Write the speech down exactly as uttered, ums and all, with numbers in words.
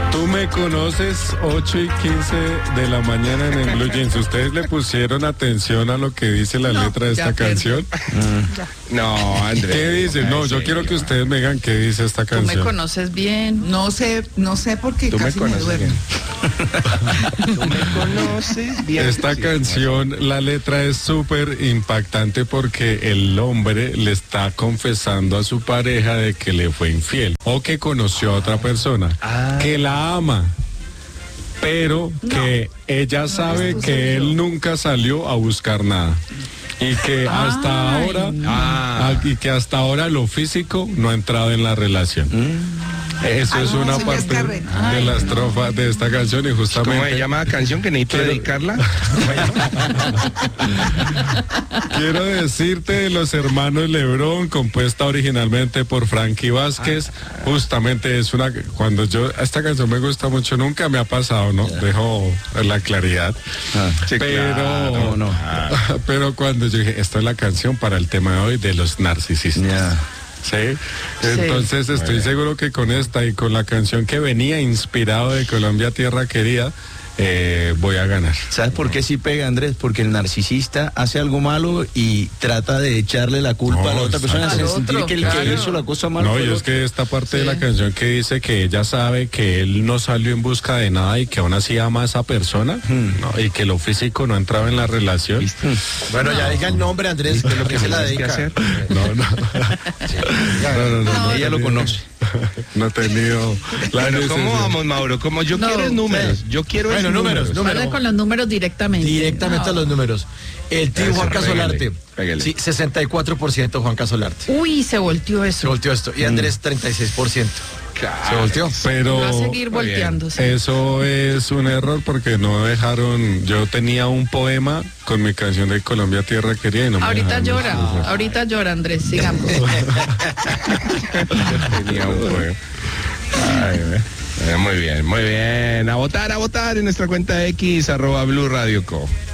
Tú me conoces, ocho y quince de la mañana en el Blue Jeans. ¿Ustedes le pusieron atención a lo que dice la no, letra de esta canción? Mm. No, Andrés. ¿Qué dice? No, yo quiero que ustedes me digan qué dice esta Tú canción. me conoces bien. No sé, no sé por qué Tú me casi me, conoces duermo. bien. Tú me conoces bien. Esta Sí, canción, la letra es súper impactante porque el hombre le está confesando a su pareja de que le fue infiel o que conoció a otra persona, Ah. que la ama, pero que ella sabe esto que soy él yo. nunca salió a buscar nada. Y que hasta Ay, ahora, no. ah, y que hasta ahora lo físico no ha entrado en la relación. Eso Ay, es no, una eso ya parte está re- de Ay, la no. estrofa de esta canción y ¿Cómo justamente se llama la canción que necesito Quiero- dedicarla? quiero decirte de los hermanos Lebrón, compuesta originalmente por Frankie Vázquez. Justamente es una, cuando yo, esta canción me gusta mucho, nunca me ha pasado, ¿no? Dejo la claridad. Ah, sí, pero, claro, ¿cómo no? Pero cuando yo dije, esta es la canción para el tema de hoy de los narcisistas. Ya. ¿Sí? Entonces estoy seguro que con esta y con la canción que venía inspirado de Colombia Tierra Querida, eh, voy a ganar. ¿Sabes por qué sí pega, Andrés? Porque el narcisista hace algo malo y trata de echarle la culpa No, a la otra persona, exacto. hace Al sentir otro, que el que claro. hizo la cosa mala No, fue y el es otro. que esta parte de Sí. la canción que dice que ella sabe que él no salió en busca de nada y que aún así ama a esa persona, ¿no? Y que lo físico no entraba en la relación. Bueno, ya diga el nombre, Andrés, que es lo que se la tienes que dedica. hacer. No, no. No, no, no, no he Ella lo tenido- conoce. No he tenido la Bueno, ¿cómo necesidad. vamos, Mauro? Como yo No, quiero es números. Yo quiero Bueno, es números, números. números. Vale con los números directamente. Directamente No. a los números. El tío Eso, Juan Casolarte. pégale, pégale. Sí, sesenta y cuatro por ciento Juan Casolarte. Uy, se volteó Se eso. volteó esto. Y Andrés, treinta y seis por ciento. Se volteó. Pero Va a seguir Muy bien. volteándose. eso es un error porque no dejaron. Yo tenía un poema con mi canción de Colombia Tierra Querida y no me Ahorita dejaron llora, escoger. ahorita llora, Andrés, sigamos. Tenía un juego. Ay, ve. Eh, muy bien, muy bien. A votar, a votar en nuestra cuenta X, arroba Blue Radio Co.